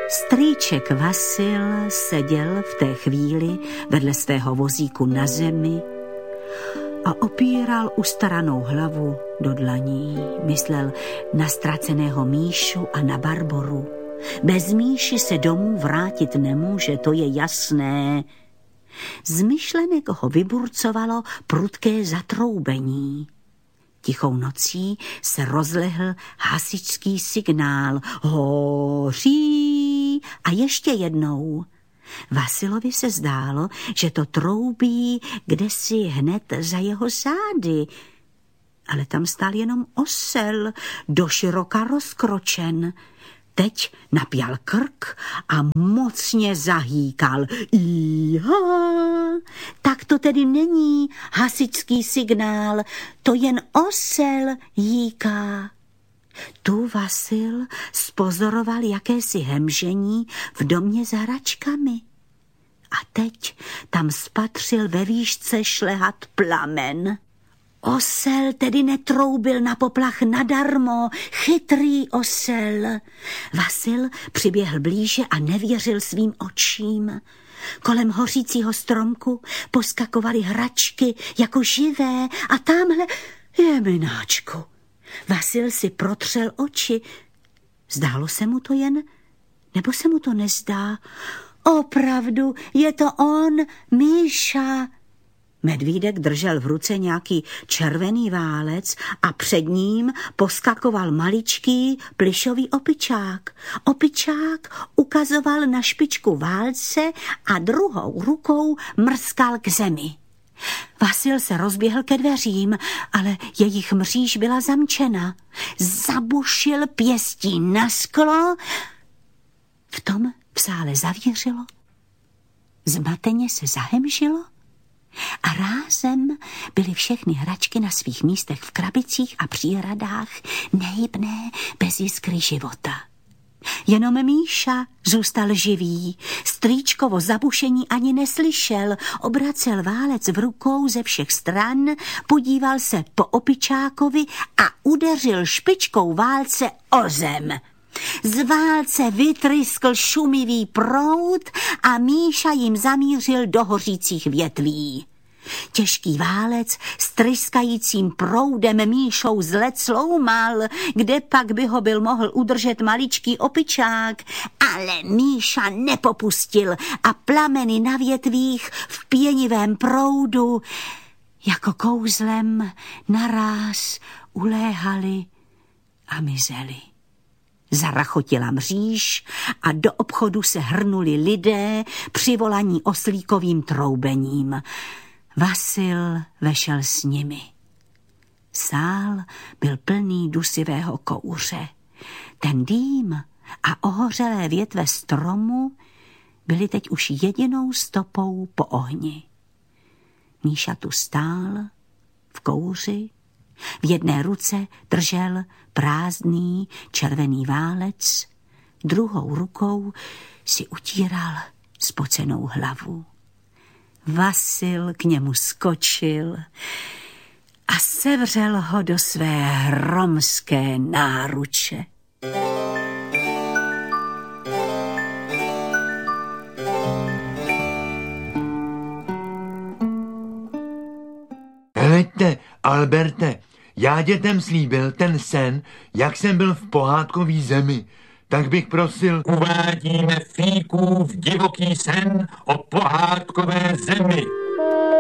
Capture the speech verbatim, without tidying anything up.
Strýček Vasil seděl v té chvíli vedle svého vozíku na zemi a opíral ustaranou hlavu do dlaní. Myslel na ztraceného Míšu a na Barboru. Bez Míši se domů vrátit nemůže, to je jasné. Z myšlenek ho vyburcovalo prudké zatroubení. Tichou nocí se rozlehl hasičský signál. Hoří! A ještě jednou. Vasilovi se zdálo, že to troubí kdesi hned za jeho zády. Ale tam stál jenom osel, doširoka rozkročen. Teď napěl krk a mocně zahýkal. Iha! Tak to tedy není hasičský signál, to jen osel hýká. Tu Vasil spozoroval jakési hemžení v domě za hračkami. A teď tam spatřil ve výšce šlehat plamen. Osel tedy netroubil na poplach nadarmo, chytrý osel. Vasil přiběhl blíže a nevěřil svým očím. Kolem hořícího stromku poskakovaly hračky jako živé a tamhle jemináčku. Vasil si protřel oči. Zdálo se mu to jen, nebo se mu to nezdá? Opravdu, je to on, Míša. Medvídek držel v ruce nějaký červený válec a před ním poskakoval maličký plyšový opičák. Opičák ukazoval na špičku válce a druhou rukou mrskal k zemi. Vasil se rozběhl ke dveřím, ale jejich mříž byla zamčena. Zabušil pěstí na sklo. V tom v sále zavířilo. Zmateně se zahemžilo. A rázem byly všechny hračky na svých místech v krabicích a příhradách, nehybné bez jiskry života. Jenom Míša zůstal živý. Strýčkovo zabušení ani neslyšel. Obracel válec v rukou ze všech stran, podíval se po opičákovi a udeřil špičkou válce o zem. Z válce vytryskl šumivý proud a Míša jim zamířil do hořících větví. Těžký válec s tryskajícím proudem Míšou zlet sloumal, kde pak by ho byl mohl udržet maličký opičák, ale Míša nepopustil a plameny na větvích v pěnivém proudu jako kouzlem naráz uléhaly a mizely. Zarachotila mříž a do obchodu se hrnuli lidé přivolaní oslíkovým troubením. Vasil vešel s nimi. Sál byl plný dusivého kouře. Ten dým a ohořelé větve stromu byly teď už jedinou stopou po ohni. Míša tu stál v kouři. V jedné ruce držel prázdný červený válec, druhou rukou si utíral spocenou hlavu. Vasil k němu skočil a sevřel ho do své hromské náruče. Hleďte, Alberte, já dětem slíbil ten sen, jak jsem byl v pohádkový zemi. Tak bych prosil... Uvádíme Fíkův divoký sen o pohádkové zemi.